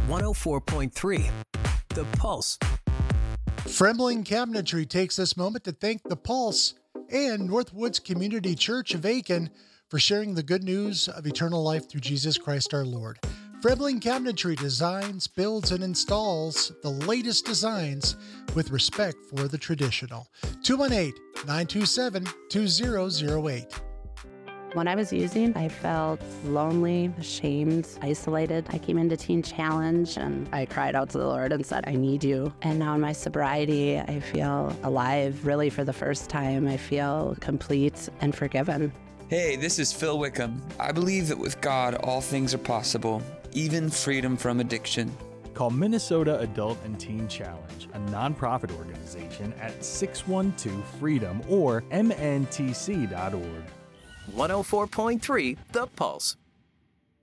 104.3 The Pulse. Fremling Cabinetry takes this moment to thank The Pulse and Northwoods Community Church of Aiken for sharing the good news of eternal life through Jesus Christ our Lord. Fremling Cabinetry designs, builds, and installs the latest designs with respect for the traditional. 218-927-2008. When I was using, I felt lonely, ashamed, isolated. I came into Teen Challenge and I cried out to the Lord and said, I need you. And now in my sobriety, I feel alive, really for the first time. I feel complete and forgiven. Hey, this is Phil Wickham. I believe that with God, all things are possible, even freedom from addiction. Call Minnesota Adult and Teen Challenge, a nonprofit organization at 612-FREEDOM or mntc.org. 104.3 The Pulse.